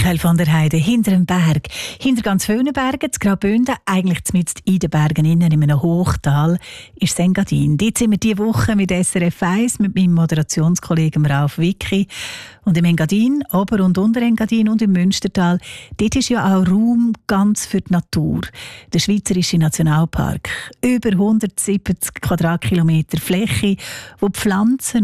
Michael von der Heide, hinter dem Berg. Hinter ganz vielen Bergen, zu Graubünden, eigentlich mitten in den Bergen, in einem Hochtal, ist Engadin. Dort sind wir diese Woche mit SRF 1, mit meinem Moderationskollegen Ralf Wicki. Und im Engadin, Ober- und Unterengadin und im Münstertal, dort ist ja auch Raum ganz für die Natur. Der Schweizerische Nationalpark. Über 170 Quadratkilometer Fläche, wo Pflanzen